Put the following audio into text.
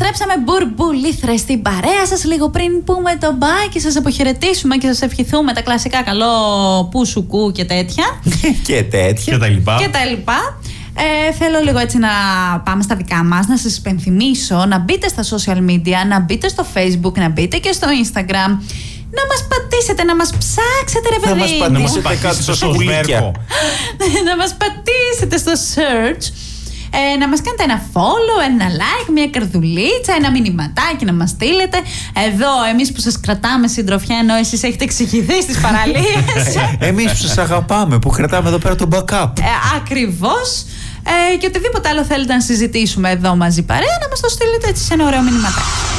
Επιστρέψαμε μπουρμπουλήθρες στην παρέα σας. Λίγο πριν πούμε το bye και σας αποχαιρετήσουμε και σας ευχηθούμε τα κλασικά καλό πουσουκού και τέτοια. Και τέτοια. Και τα λοιπά. Θέλω λίγο έτσι να πάμε στα δικά μας, να σας υπενθυμίσω να μπείτε στα social media, να μπείτε στο Facebook, να μπείτε και στο Instagram. Να μας πατήσετε, να μας ψάξετε ρε παιδί. Να μας πατήσετε κάτω στο σκουλίκια. Να μας πατήσετε στο search. Να μας κάνετε ένα follow, ένα like, μια καρδουλίτσα, ένα μηνυματάκι να μας στείλετε. Εδώ εμείς που σας κρατάμε συντροφιά, ενώ εσείς έχετε εξηγηθεί στις παραλίες. Εμείς που σας αγαπάμε, που κρατάμε εδώ πέρα το backup. Ακριβώς. Και οτιδήποτε άλλο θέλετε να συζητήσουμε εδώ μαζί παρέα, να μας το στείλετε έτσι σε ένα ωραίο μηνυματάκι.